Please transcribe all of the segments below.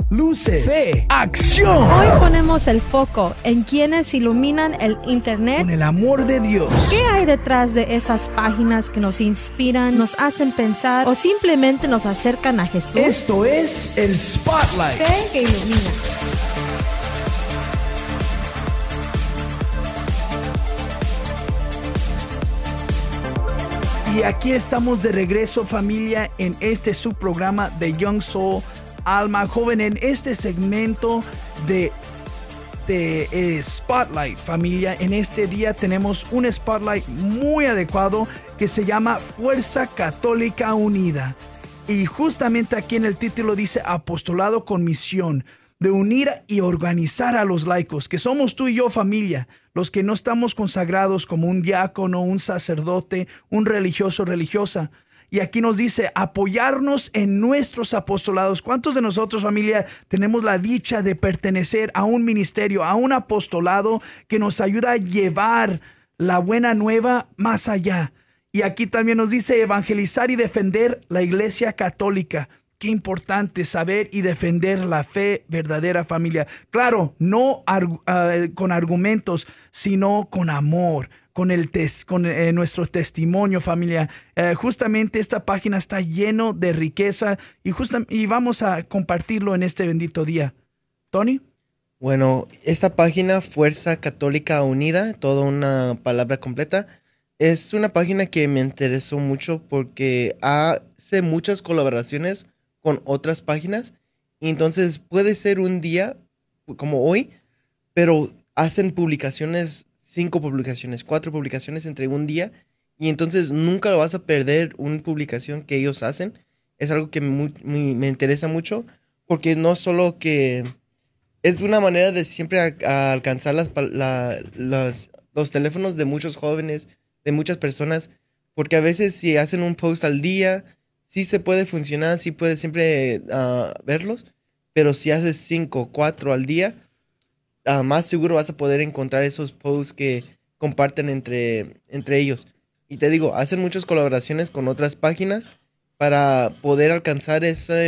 luces, fe, acción. Hoy ponemos el foco en quienes iluminan el Internet con el amor de Dios. ¿Qué hay detrás de esas páginas que nos inspiran, nos hacen pensar o simplemente nos acercan a Jesús? Esto es el Spotlight. Fe que ilumina. Y aquí estamos de regreso, familia, en este subprograma de Young Soul, Alma Joven, en este segmento de Spotlight, familia. En este día tenemos un Spotlight muy adecuado que se llama Fuerza Católica Unida. Y justamente aquí en el título dice Apostolado con misión, de unir y organizar a los laicos, que somos tú y yo, familia, los que no estamos consagrados como un diácono, un sacerdote, un religioso, religiosa. Y aquí nos dice apoyarnos en nuestros apostolados. ¿Cuántos de nosotros, familia, tenemos la dicha de pertenecer a un ministerio, a un apostolado que nos ayuda a llevar la buena nueva más allá? Y aquí también nos dice evangelizar y defender la Iglesia Católica. Qué importante saber y defender la fe verdadera, familia. Claro, no con argumentos, sino con amor, con nuestro testimonio, familia. Justamente esta página está lleno de riqueza y vamos a compartirlo en este bendito día. ¿Tony? Bueno, esta página, Fuerza Católica Unida, toda una palabra completa, es una página que me interesó mucho porque hace muchas colaboraciones con otras páginas. Y entonces puede ser un día como hoy, pero hacen publicaciones, 5 publicaciones, 4 publicaciones entre un día. Y entonces nunca lo vas a perder una publicación que ellos hacen. Es algo que me interesa mucho porque no solo que es una manera de siempre alcanzar los teléfonos de muchos jóvenes, de muchas personas, porque a veces si hacen un post al día, sí se puede funcionar, sí puedes siempre verlos, pero si haces 5, 4 al día, más seguro vas a poder encontrar esos posts que comparten entre ellos. Y te digo, hacen muchas colaboraciones con otras páginas para poder alcanzar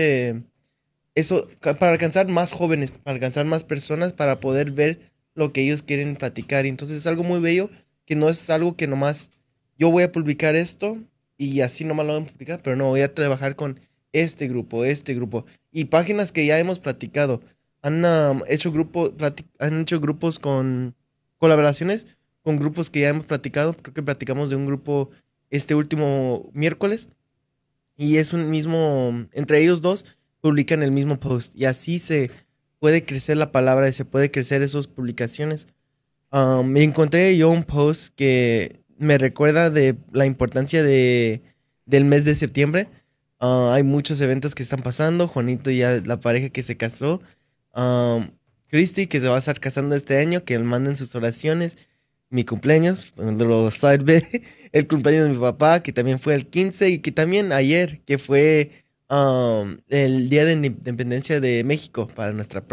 para alcanzar más jóvenes, para alcanzar más personas, para poder ver lo que ellos quieren platicar. Y entonces es algo muy bello, que no es algo que nomás yo voy a publicar esto y así nomás lo voy a publicar, pero no, voy a trabajar con este grupo, y páginas que ya hemos platicado. Han hecho grupos con colaboraciones con grupos que ya hemos platicado. Creo que platicamos de un grupo este último miércoles y es un mismo, entre ellos dos publican el mismo post y así se puede crecer la palabra y se puede crecer esas publicaciones. Me encontré yo un post que me recuerda de la importancia del mes de septiembre. Hay muchos eventos que están pasando. Juanito ya, la pareja que se casó. Cristi, que se va a estar casando este año, que le manden sus oraciones. Mi cumpleaños, los side B, el cumpleaños de mi papá, que también fue el 15, y que también ayer, que fue el Día de Independencia de México para nuestra